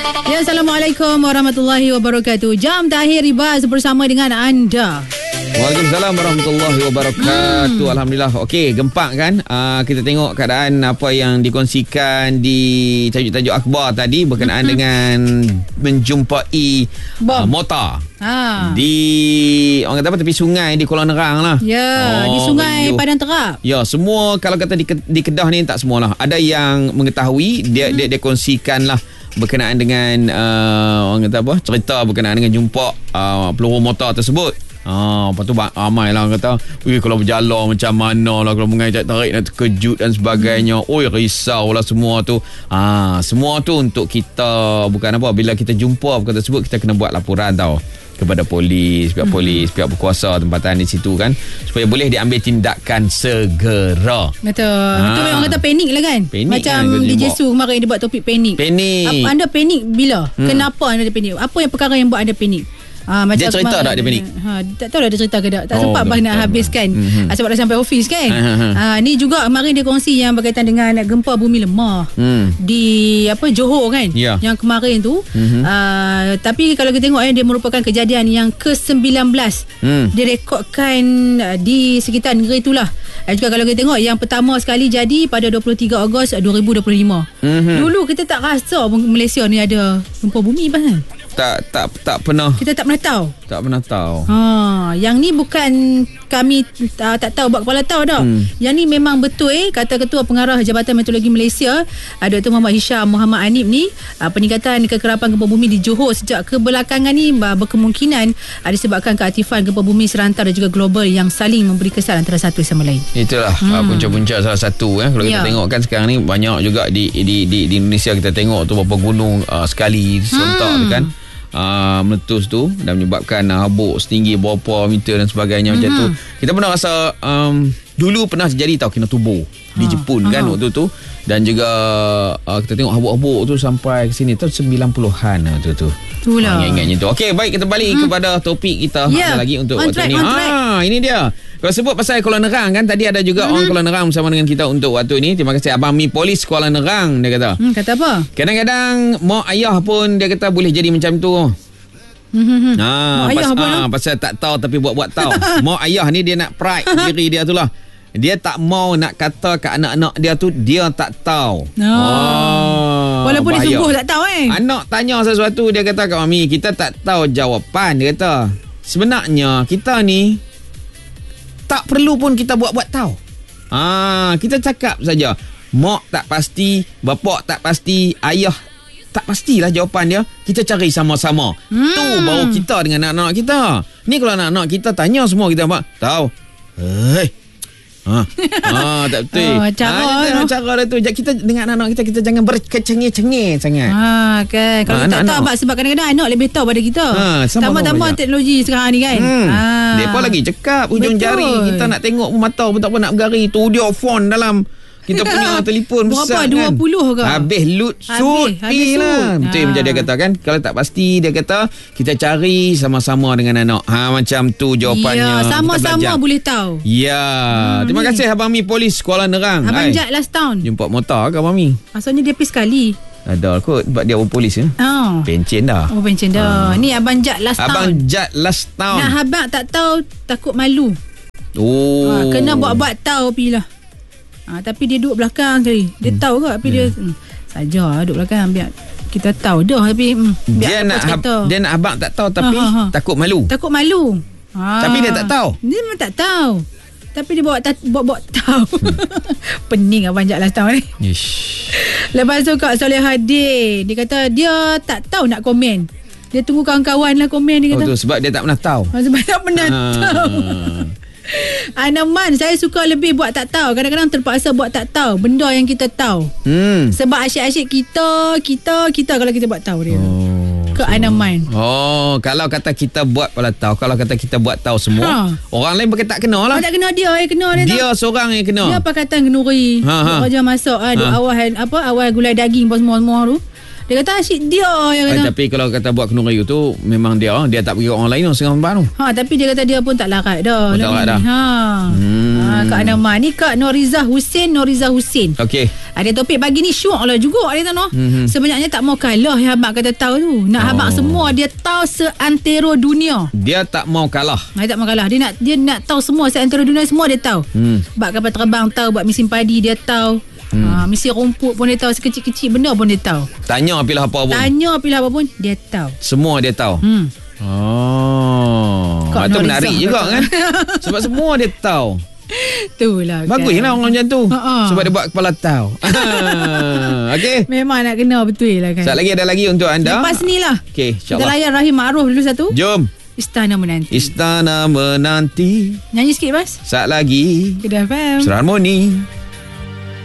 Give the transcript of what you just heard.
Ya, Assalamualaikum warahmatullahi wabarakatuh. Jam terakhir Ibaz bersama dengan anda. Waalaikumsalam warahmatullahi wabarakatuh. Alhamdulillah. Okey, gempak kan? Kita tengok keadaan apa yang dikongsikan di tajuk-tajuk akhbar tadi berkenaan dengan menjumpai motor di orang kata apa, tepi sungai di Kuala Nerang lah. Ya, di sungai Padang Terap. Ya, semua kalau kata di Kedah ni tak semualah. Ada yang mengetahui, dia kongsikan lah berkenaan dengan orang kata apa, cerita berkenaan dengan jumpa peluru motor tersebut. Lepas tu ramai lah kata, kalau berjalan macam mana lah, kalau mengajak tarik nak terkejut dan sebagainya. Risau lah semua tu. Semua tu untuk kita, bukan apa, bila kita jumpa perkara tersebut, kita kena buat laporan tau kepada polis, pihak berkuasa tempatan di situ kan, supaya boleh diambil tindakan segera. Betul. Itu memang kata panik lah kan. Panik macam kan, DJ Su kemarin dia buat topik panik. Anda panik bila? Kenapa anda panik? Apa yang perkara yang buat anda panik? Macam dia cerita tak dia panik? Tak tahu dah dia cerita ke tak. Tak sempat nak habiskan sebab dah sampai office kan. Ni juga kemarin dia kongsi yang berkaitan dengan gempa bumi lemah di Johor kan, yang kemarin tu. Tapi kalau kita tengok dia merupakan kejadian yang ke-19 direkodkan di sekitar negeri itulah. Juga kalau kita tengok yang pertama sekali jadi pada 23 Ogos 2025. Dulu kita tak rasa Malaysia ni ada gempa bumi kan. Tak pernah. Kita tak pernah tahu. Tak pernah tahu. Yang ni bukan kami tak tahu buat kepala tahu dah. Yang ni memang betul kata Ketua Pengarah Jabatan Meteorologi Malaysia, Dr. Muhammad Hisham Muhammad Anib ni, peningkatan kekerapan gempa bumi di Johor sejak kebelakangan ni berkemungkinan disebabkan keaktifan gempa bumi serentak dan juga global yang saling memberi kesan antara satu sama lain. Itulah punca-punca salah satu kalau kita tengok kan sekarang ni banyak juga di Indonesia, kita tengok tu berapa gunung sekali serentak tu kan. Meletus tu dan menyebabkan habuk setinggi berapa meter dan sebagainya macam tu. Kita pernah rasa dulu pernah terjadi Kinabalu di Jepun kan waktu tu, dan juga kita tengok habuk-habuk tu sampai ke sini tahun 90-an tu. Itulah. Ingat-ingatnya tu. Okey, baik, kita balik kepada topik kita ada lagi untuk waktu ni. Ini dia. Kalau sebut pasal Kuala Nerang kan, tadi ada juga orang Kuala Nerang bersama dengan kita untuk waktu ini. Terima kasih Abang Mi Polis Kuala Nerang, dia kata. Kata apa? Kadang-kadang mak ayah pun dia kata boleh jadi macam tu. Pasal tak tahu tapi buat-buat tahu. Mak ayah ni dia nak pride diri dia tu lah. Dia tak mau nak kata ke anak-anak dia tu dia tak tahu. Walaupun dia sungguh tak tahu Anak tanya sesuatu, dia kata kat mami, kita tak tahu jawapan. Dia kata sebenarnya kita ni tak perlu pun kita buat-buat tahu. Kita cakap saja. Mak tak pasti, bapak tak pasti, ayah tak pastilah jawapan dia. Kita cari sama-sama. Tu baru kita dengan anak-anak kita. Ni kalau anak-anak kita tanya semua kita apa? Tahu. Tak betul. Cara dia tu. Kita dengan anak-anak kita jangan berkecengih-cengih sangat. Kan. Kalau tak tahu sebab kadang-kadang anak lebih tahu pada kita. Tambah-tambah teknologi sekarang ni kan. Depa lagi cekap ujung jari. Kita nak tengok mata pun tak apa nak bergari. Tu dia phone dalam kita punya telefon besar berapa, kan. 20 ke? Habis loot suit lah. Betul macam dia kata kan. Kalau tak pasti dia kata kita cari sama-sama dengan anak. Macam tu jawapannya. Sama-sama boleh tahu. Terima kasih Abang Mi Polis Kuala Nerang. Abang Jad last tahun jumpa motor ke Abang Mi? Asalnya dia pergi sekali. Ada kot sebab dia orang polis ya. Pencen dah. Pencen dah. Ni Abang Jad last tahun. Abang Jad last tahun. Nah, abang tak tahu takut malu. Kena buat-buat tahu pilah. Tapi dia duduk belakang tadi. Dia tahu ke tapi dia saja duduk belakang biar kita tahu dah tapi dia nak abang tak tahu tapi takut malu. Takut malu. Tapi dia tak tahu. Dia memang tak tahu. Tapi dia bawa tahu. Pening Abang Jad last tahun ni. Lepas tu Kak Soleh Hadir, dia kata dia tak tahu nak komen. Dia tunggu kawan-kawan lah komen, dia kata. Sebab dia tak pernah tahu. Sebab tak pernah tahu. Anaman, saya suka lebih buat tak tahu. Kadang-kadang terpaksa buat tak tahu benda yang kita tahu. Sebab asyik-asyik kita kalau kita buat tahu dia. Ke Anaman. Kalau kata kita buat pula tahu, kalau kata kita buat tahu semua, orang lain pakai tak kena lah. Tak kena dia, kena dia seorang yang kena. Dia pakatan kenuri. Raja masuk awal gulai daging semua tu. Dia kata asyik dia yang kata. Tapi kalau kata buat Kenur Rayu tu memang dia tak pergi orang lain setengah empat tu. Tapi dia kata dia pun tak larat dah. Tak larat dah. Kak nama ni Kak Noriza Hussein. Okey. Ada topik pagi ni syok lah juga dia tahu. Sebenarnya tak mau kalah yang abang kata tahu tu. Nak abang semua dia tahu seantero dunia. Dia tak mau kalah. Dia tak mau kalah. Dia nak tahu semua seantero dunia, semua dia tahu. Buat kapal terbang tahu, buat mesin padi dia tahu. Mesin rumput pun dia tahu, sekecil-kecil benda pun dia tahu. Tanya pilih apa pun. Dia tahu. Semua dia tahu. Itu menarik juga kan. Sebab semua dia tahu. Itulah kan. Baguslah orang macam tu. Sebab dia buat kepala tahu. Okey. Memang nak kena betul lah kan. Sekejap lagi ada lagi untuk anda. Lepas ni lah. Okey, insyaAllah. Kita layan Rahim Ma'ruf dulu satu. Jom. Istana Menanti. Istana Menanti. Nyanyi sikit Bas. Sekejap lagi. Kedah FM. Serharmoni.